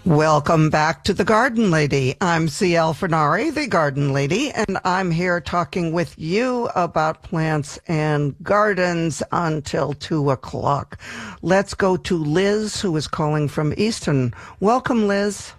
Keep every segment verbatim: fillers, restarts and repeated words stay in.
Welcome back to The Garden Lady. I'm C L Fernari, the Garden Lady, and I'm here talking with you about plants and gardens until two o'clock. Let's go to Liz, who is calling from Easton. Welcome, Liz.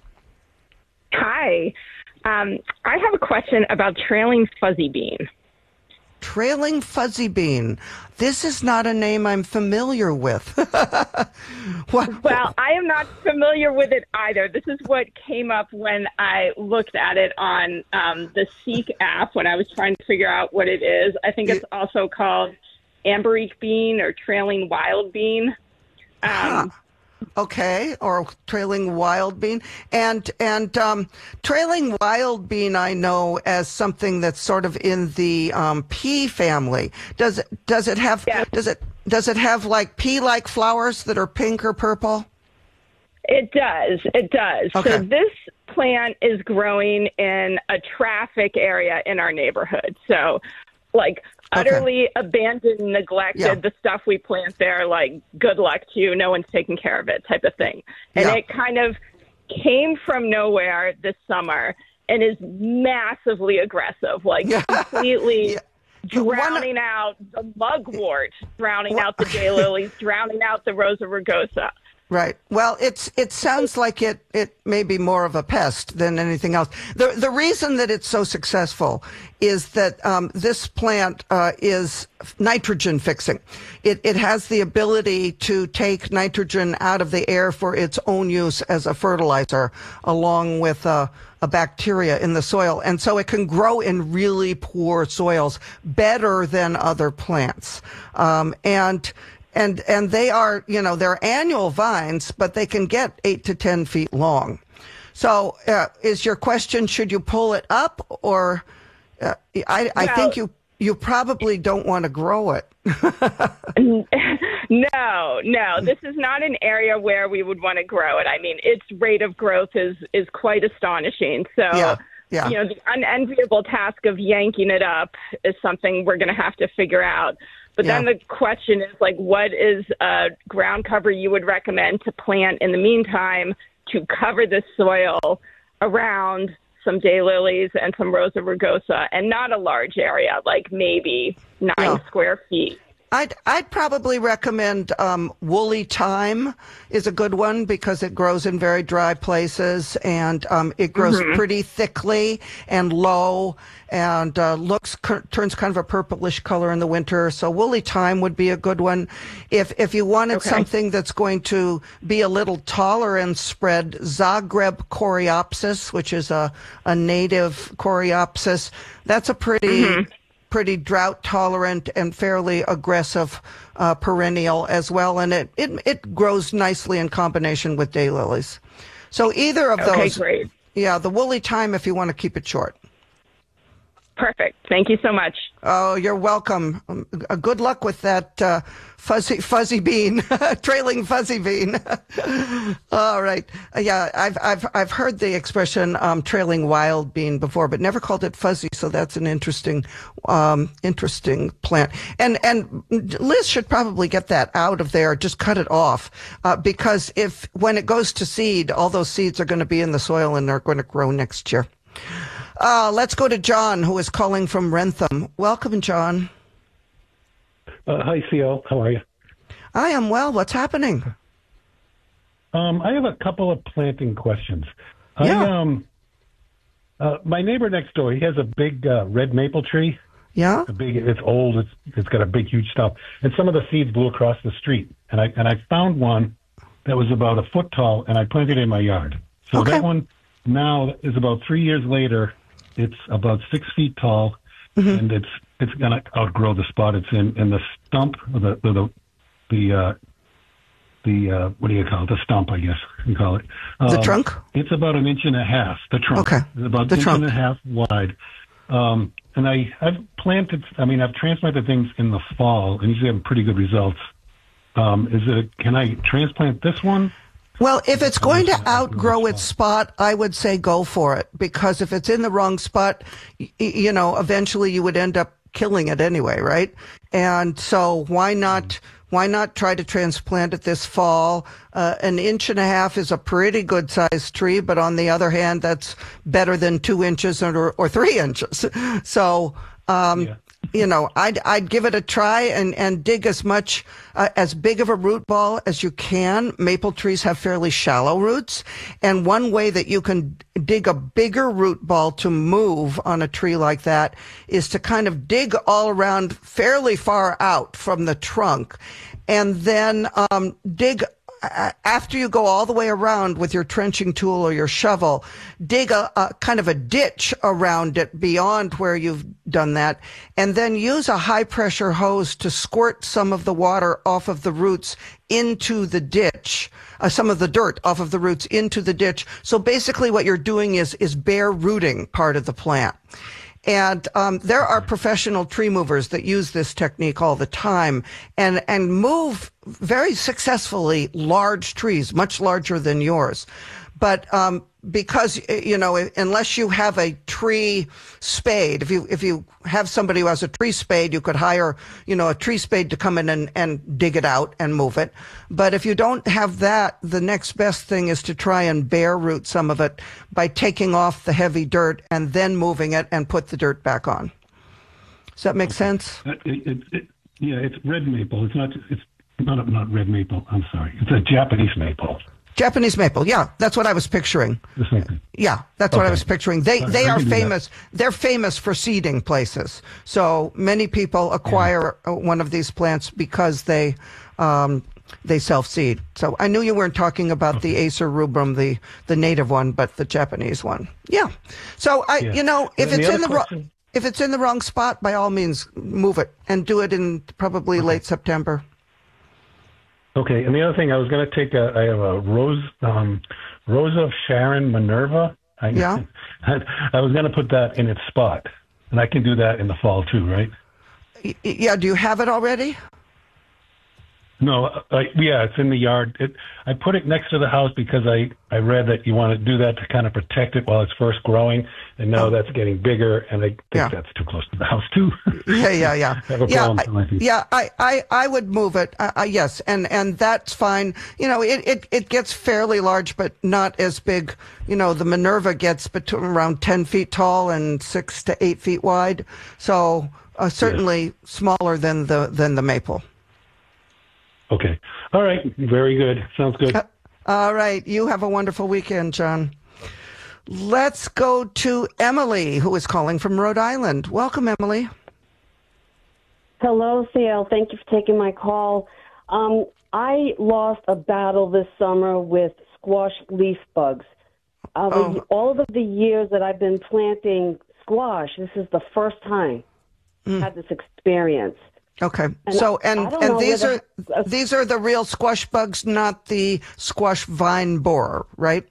Hi. Um, I have a question about trailing fuzzy bean. Trailing fuzzy bean. This is not a name I'm familiar with. What? Well, I am not familiar with it either. This is what came up when I looked at it on um, the Seek app when I was trying to figure out what it is. I think it's also called Amberique bean or trailing wild bean. Um, huh. Okay, or trailing wild bean. And and um, trailing wild bean I know as something that's sort of in the um, pea family. Does it does it have Yeah. does it does it have like pea-like flowers that are pink or purple? It does. It does. Okay. So this plant is growing in a traffic area in our neighborhood. So like utterly Okay. abandoned, neglected, Yeah. the stuff we plant there, like, good luck to you, no one's taking care of it type of thing. And Yeah. it kind of came from nowhere this summer and is massively aggressive, like Yeah. completely Yeah. drowning out the mugwort, drowning out the daylilies, drowning out the Rosa rugosa. Right. Well, it's it sounds like it it may be more of a pest than anything else. The the reason that it's so successful is that um, this plant uh, is nitrogen fixing. It it has the ability to take nitrogen out of the air for its own use as a fertilizer, along with uh, a bacteria in the soil, and so it can grow in really poor soils better than other plants. Um, and And and they are, you know, they're annual vines, but they can get eight to ten feet long. So uh, is your question, should you pull it up? Or uh, I, I Well- think you, you probably don't want to grow it. No, no, this is not an area where we would want to grow it. I mean, its rate of growth is, is quite astonishing. So, Yeah, yeah. you know, the unenviable task of yanking it up is something we're going to have to figure out. But then Yeah. the question is, like, what is a ground cover you would recommend to plant in the meantime to cover the soil around some daylilies and some Rosa rugosa, and not a large area, like maybe nine Yeah. square feet? I'd I'd probably recommend um, woolly thyme is a good one because it grows in very dry places and um, it grows Mm-hmm. pretty thickly and low and uh, looks turns kind of a purplish color in the winter. So woolly thyme would be a good one. If if you wanted Okay. something that's going to be a little taller and spread, Zagreb coreopsis, which is a a native coreopsis, that's a pretty. Mm-hmm. pretty drought tolerant and fairly aggressive uh, perennial as well, and it, it it grows nicely in combination with daylilies. So either of Okay, those, great. yeah, the woolly thyme if you want to keep it short. Perfect. Thank you so much. Oh, you're welcome. Um, uh, good luck with that uh, fuzzy fuzzy bean, trailing fuzzy bean. All right. Uh, yeah, I've I've I've heard the expression um, trailing wild bean before, but never called it fuzzy. So that's an interesting um, interesting plant. And and Liz should probably get that out of there. Just cut it off uh, because if when it goes to seed, all those seeds are going to be in the soil and they're going to grow next year. Uh, let's go to John, who is calling from Rentham. Welcome, John. Uh, hi, C L. How are you? I am well. What's happening? Um, I have a couple of planting questions. Yeah. I, um, uh, my neighbor next door, he has a big uh, red maple tree. Yeah? A big, it's old. It's it's got a big, huge stump, and some of the seeds blew across the street. And I and I found one that was about a foot tall, and I planted it in my yard. So Okay. that one now is about three years later. It's about six feet tall, Mm-hmm. and it's it's going to outgrow the spot it's in. And the stump, or the the the, the uh, the uh, what do you call it? The stump, I guess you call it. The Um, trunk? It's about an inch and a half. The trunk. Okay. It's about The an trunk. inch and a half wide. Um, and I I've planted. I mean, I've transplanted things in the fall, and usually have pretty good results. Um, is it? Can I transplant this one? Well, if it's going to outgrow spot. its spot, I would say go for it. Because if it's in the wrong spot, y- you know, eventually you would end up killing it anyway, right? And so why not why not try to transplant it this fall? Uh, an inch and a half is a pretty good sized tree, but on the other hand, that's better than two inches or, or three inches. So, um, yeah. you know, I'd, I'd give it a try and, and dig as much, uh, as big of a root ball as you can. Maple trees have fairly shallow roots. And one way that you can dig a bigger root ball to move on a tree like that is to kind of dig all around fairly far out from the trunk and then, um, dig after you go all the way around with your trenching tool or your shovel, dig a, a kind of a ditch around it beyond where you've done that, and then use a high pressure hose to squirt some of the water off of the roots into the ditch, uh, some of the dirt off of the roots into the ditch. So basically what you're doing is, is bare rooting part of the plant. And um, there are professional tree movers that use this technique all the time and, and move very successfully large trees, much larger than yours. But um, because, you know, unless you have a tree spade, if you if you have somebody who has a tree spade, you could hire, you know, a tree spade to come in and, and dig it out and move it. But if you don't have that, the next best thing is to try and bare root some of it by taking off the heavy dirt and then moving it and put the dirt back on. Does that make sense? It, it, it, yeah, it's red maple. It's not. It's not not red maple. I'm sorry. It's a Japanese maple. Japanese maple, yeah, that's what I was picturing. Yeah, that's okay. What I was picturing. They they are famous. They're famous for seeding places. So many people acquire yeah. one of these plants because they um, they self seed. So I knew you weren't talking about okay. the Acer rubrum, the the native one, but the Japanese one. Yeah. So I, yeah. you know, if it's in the wrong if it's in the wrong spot, by all means, move it and do it in probably okay. late September. Okay, and the other thing, I was going to take a, I have a Rose, um, Rose of Sharon Minerva. I, yeah. I, I was going to put that in its spot, and I can do that in the fall too, right? Yeah, do you have it already? No, I, yeah, it's in the yard. It, I put it next to the house because I, I read that you want to do that to kind of protect it while it's first growing, and now oh. that's getting bigger, and I think yeah. that's too close to the house too. yeah, yeah, yeah. I have a yeah, problem I, yeah, I, I, I would move it. Uh, uh, yes, and, and that's fine. You know, it, it, it gets fairly large, but not as big. You know, the Minerva gets between around ten feet tall and six to eight feet wide, so uh, certainly yeah. smaller than the than the maple. Okay. All right. Very good. Sounds good. Uh, all right. You have a wonderful weekend, John. Let's go to Emily, who is calling from Rhode Island. Welcome, Emily. Hello, C L. Thank you for taking my call. Um, I lost a battle this summer with squash leaf bugs. Uh, oh. All of the years that I've been planting squash, this is the first time mm. I've had this experience. Okay. And so and and these are uh, these are the real squash bugs, not the squash vine borer, right?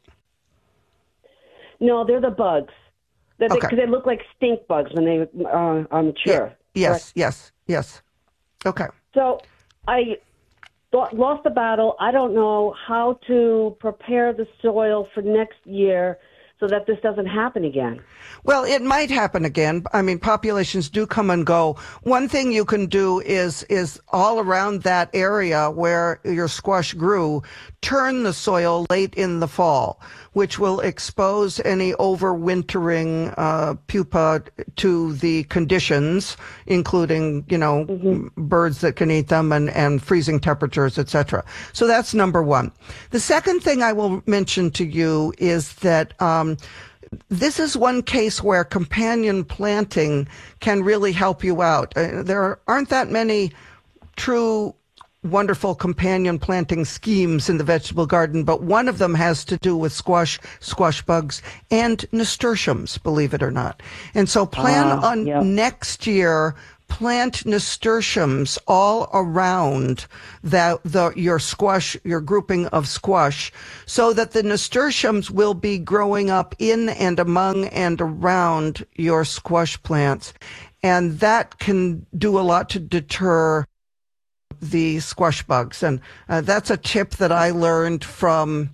No, they're the bugs. Because okay. they, they look like stink bugs when they uh, are mature. Yeah. Yes, correct? yes, yes. Okay. So I th- lost the battle. I don't know how to prepare the soil for next year so that this doesn't happen again. Well, it might happen again. I mean, populations do come and go. One thing you can do is is all around that area where your squash grew, turn the soil late in the fall, which will expose any overwintering uh, pupa to the conditions, including, you know, mm-hmm. birds that can eat them and, and freezing temperatures, et cetera. So that's number one. The second thing I will mention to you is that um, this is one case where companion planting can really help you out. Uh, there aren't that many true wonderful companion planting schemes in the vegetable garden, but one of them has to do with squash, squash bugs, and nasturtiums, believe it or not. And so plan uh, on yep. next year, plant nasturtiums all around that the your squash, your grouping of squash, so that the nasturtiums will be growing up in and among and around your squash plants. And that can do a lot to deter the squash bugs. And uh, that's a tip that I learned from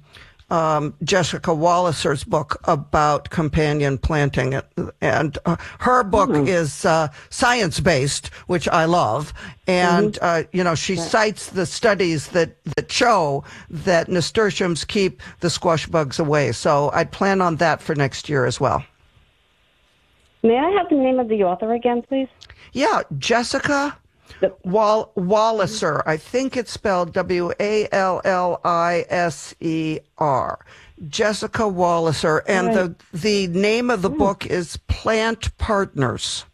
um, Jessica Walliser's book about companion planting. And uh, her book mm-hmm. is uh, science-based, which I love. And, mm-hmm. uh, you know, she yeah. cites the studies that, that show that nasturtiums keep the squash bugs away. So I'd plan on that for next year as well. May I have the name of the author again, please? Yeah, Jessica Wall- Walliser. I think it's spelled W A L L I S E R. Jessica Walliser. And right. the, the name of the mm. book is Plant Partners.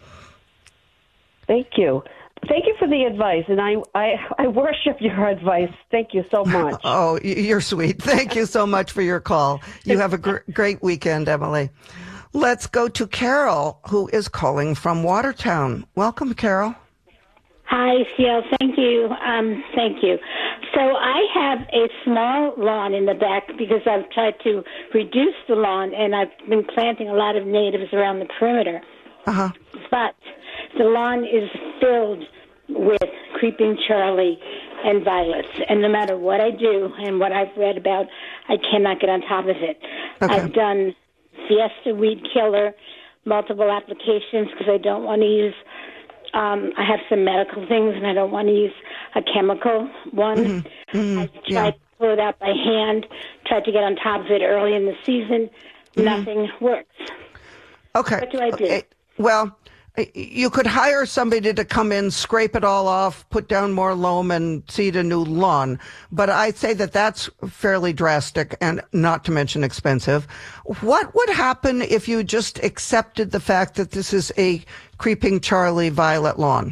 Thank you. Thank you for the advice, and I, I, I worship your advice. Thank you so much. Oh, you're sweet. Thank you so much for your call. You have a gr- great weekend, Emily. Let's go to Carol, who is calling from Watertown. Welcome, Carol. Hi, Ciel. Thank you. Um, thank you. So I have a small lawn in the back because I've tried to reduce the lawn, and I've been planting a lot of natives around the perimeter. Uh-huh. But the lawn is filled with creeping Charlie and violets, and no matter what I do and what I've read about, I cannot get on top of it. Okay. I've done Fiesta Weed Killer, multiple applications because I don't want to use, um, I have some medical things and I don't want to use a chemical one. Mm-hmm. Mm-hmm. I tried yeah. to pull it out by hand, tried to get on top of it early in the season. Mm-hmm. Nothing works. Okay. What do I do? Okay. Well, you could hire somebody to come in, scrape it all off, put down more loam, and seed a new lawn. But I'd say that that's fairly drastic and not to mention expensive. What would happen if you just accepted the fact that this is a creeping Charlie violet lawn?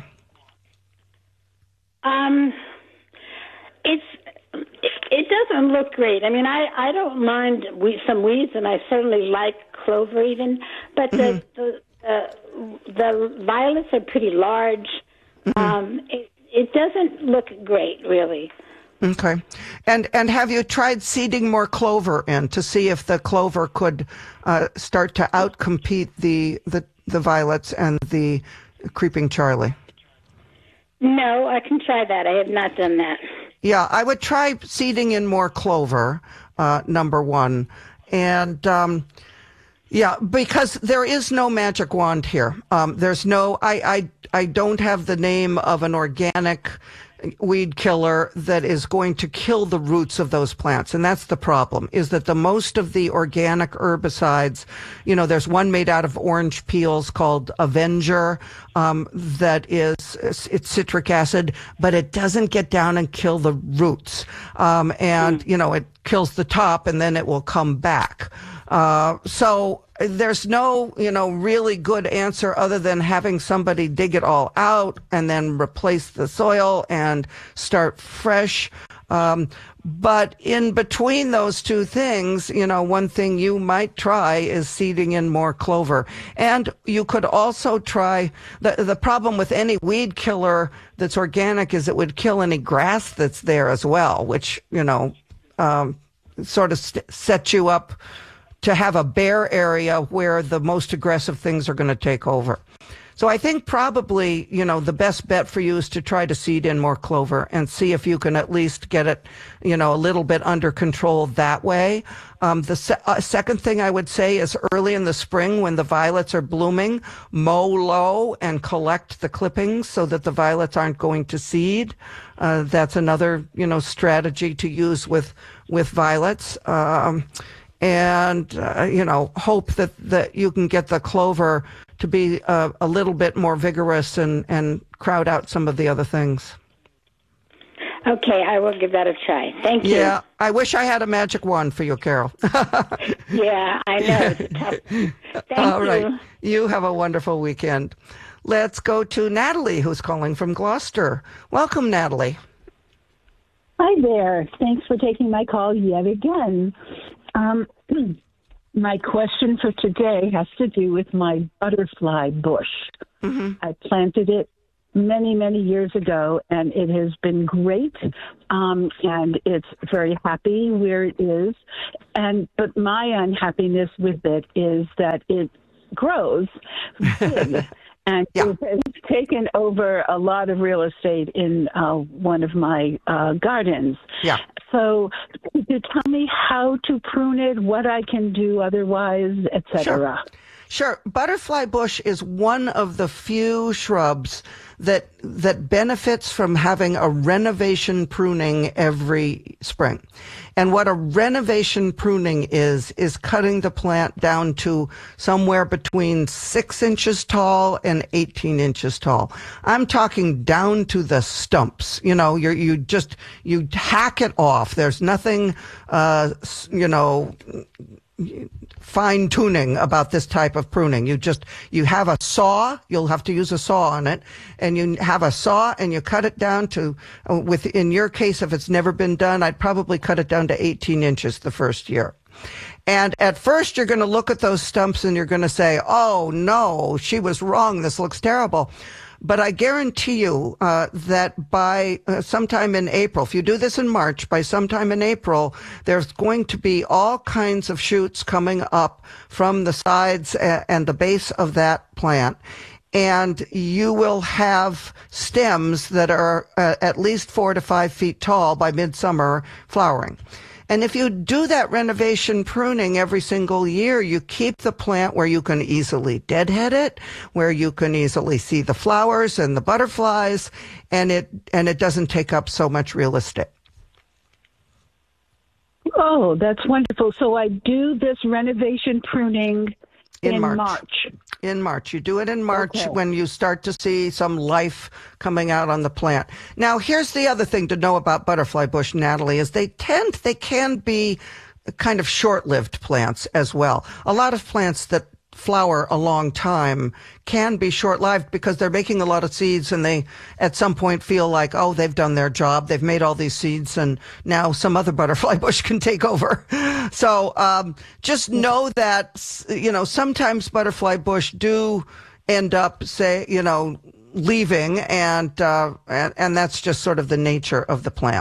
Um, it's it doesn't look great. I mean, I, I don't mind we, some weeds, and I certainly like clover even, but the mm-hmm. the Uh, the violets are pretty large. Mm-hmm. Um, it, it doesn't look great, really. Okay. And and have you tried seeding more clover in to see if the clover could uh, start to outcompete the, the, the violets and the creeping Charlie? No, I can try that. I have not done that. Yeah, I would try seeding in more clover, uh, number one. And... Um, Yeah, because there is no magic wand here. Um, there's no, I, I, I don't have the name of an organic weed killer that is going to kill the roots of those plants. And that's the problem, is that the most of the organic herbicides, you know, there's one made out of orange peels called Avenger, um, that is, it's citric acid, but it doesn't get down and kill the roots. Um, and, mm. you know, it kills the top and then it will come back. Uh, so there's no, you know, really good answer other than having somebody dig it all out and then replace the soil and start fresh. Um, but in between those two things, you know, one thing you might try is seeding in more clover. And you could also try, the, the problem with any weed killer that's organic is it would kill any grass that's there as well, which, you know, um, sort of st- sets you up to have a bare area where the most aggressive things are going to take over. So I think probably, you know, the best bet for you is to try to seed in more clover and see if you can at least get it, you know, a little bit under control that way. Um, the se- uh, second thing I would say is early in the spring when the violets are blooming, mow low and collect the clippings so that the violets aren't going to seed. Uh, that's another, you know, strategy to use with, with violets. Um, and, uh, you know, hope that, that you can get the clover to be uh, a little bit more vigorous and, and crowd out some of the other things. Okay, I will give that a try. Thank you. Yeah, I wish I had a magic wand for you, Carol. Yeah, I know. It's tough. Thank All you. right. You have a wonderful weekend. Let's go to Natalie, who's calling from Gloucester. Welcome, Natalie. Hi there. Thanks for taking my call yet again. Um, my question for today has to do with my butterfly bush. Mm-hmm. I planted it many, many years ago, and it has been great, um, and it's very happy where it is. And but my unhappiness with it is that it grows big. And yeah. It has taken over a lot of real estate in uh, one of my uh, gardens. Yeah. So could you tell me how to prune it, what I can do otherwise, et cetera? Sure. Sure. Butterfly bush is one of the few shrubs that that benefits from having a renovation pruning every spring. And what a renovation pruning is, is cutting the plant down to somewhere between six inches tall and eighteen inches tall. I'm talking down to the stumps. You know, you you just, you hack it off. There's nothing, uh, you know, fine tuning about this type of pruning. You just, you have a saw, you'll have to use a saw on it, and you have a saw and you cut it down to, uh, with, in your case, if it's never been done, I'd probably cut it down to eighteen inches the first year. And at first you're going to look at those stumps and you're going to say, oh no, she was wrong. This looks terrible. But I guarantee you uh, that by uh, sometime in April, if you do this in March, by sometime in April, there's going to be all kinds of shoots coming up from the sides and the base of that plant. And you will have stems that are uh, at least four to five feet tall by midsummer flowering. And if you do that renovation pruning every single year, you keep the plant where you can easily deadhead it, where you can easily see the flowers and the butterflies, and it and it doesn't take up so much real estate. Oh, that's wonderful. So I do this renovation pruning in, in March. March. In March. You do it in March okay. when you start to see some life coming out on the plant. Now, here's the other thing to know about butterfly bush, Natalie, is they tend, they can be kind of short-lived plants as well. A lot of plants that flower a long time can be short-lived because they're making a lot of seeds and they at some point feel like, oh, they've done their job. They've made all these seeds and now some other butterfly bush can take over. So um, just know that, you know, sometimes butterfly bush do end up, say, you know, leaving and, uh, and, and that's just sort of the nature of the plant.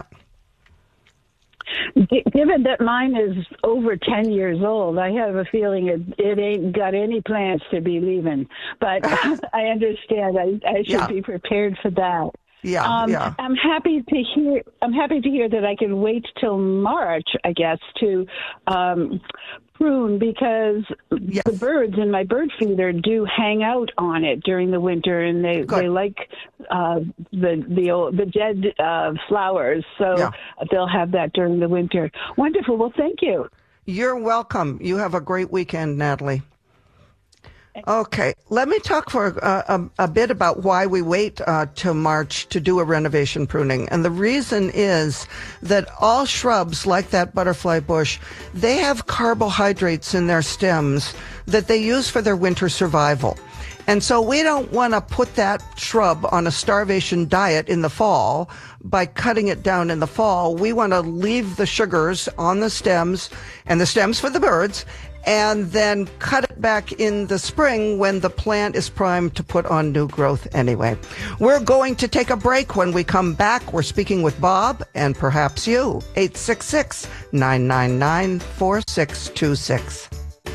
Given that mine is over ten years old, I have a feeling it, it ain't got any plans to be leaving. But I understand. I, I should yeah. be prepared for that. Yeah, um, yeah. I'm happy to hear. I'm happy to hear that I can wait till March, I guess, to um, prune because yes. the birds in my bird feeder do hang out on it during the winter, and they Good. they like uh, the the old, the dead uh, flowers, so yeah. they'll have that during the winter. Wonderful. Well, thank you. You're welcome. You have a great weekend, Natalie. Okay, let me talk for uh, a, a bit about why we wait uh, till March to do a renovation pruning. And the reason is that all shrubs like that butterfly bush, they have carbohydrates in their stems that they use for their winter survival. And so we don't want to put that shrub on a starvation diet in the fall by cutting it down in the fall. We want to leave the sugars on the stems and the stems for the birds, and then cut it back in the spring when the plant is primed to put on new growth anyway. We're going to take a break. When we come back, we're speaking with Bob and perhaps you. eight six six, nine nine nine, four six two six.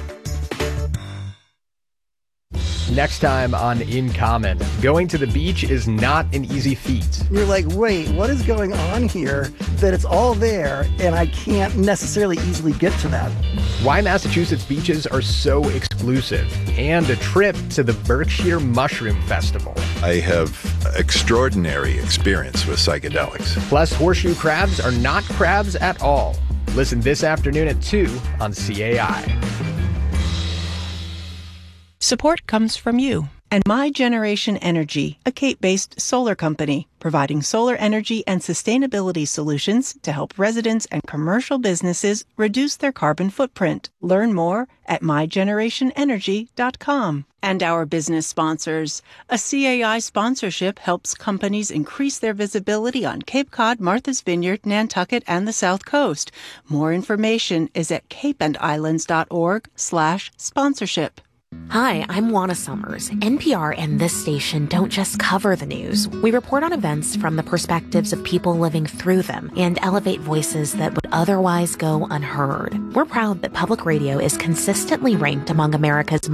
Next time on In Common, going to the beach is not an easy feat. You're like, wait, what is going on here? That it's all there, and I can't necessarily easily get to that. Why Massachusetts beaches are so exclusive, and a trip to the Berkshire Mushroom Festival. I have extraordinary experience with psychedelics. Plus, horseshoe crabs are not crabs at all. Listen this afternoon at two on C A I. Support comes from you and My Generation Energy, a Cape-based solar company, providing solar energy and sustainability solutions to help residents and commercial businesses reduce their carbon footprint. Learn more at my generation energy dot com. And our business sponsors. A C A I sponsorship helps companies increase their visibility on Cape Cod, Martha's Vineyard, Nantucket, and the South Coast. More information is at cape and islands dot org slash sponsorship. Hi, I'm Juana Summers. N P R and this station don't just cover the news. We report on events from the perspectives of people living through them and elevate voices that would otherwise go unheard. We're proud that public radio is consistently ranked among America's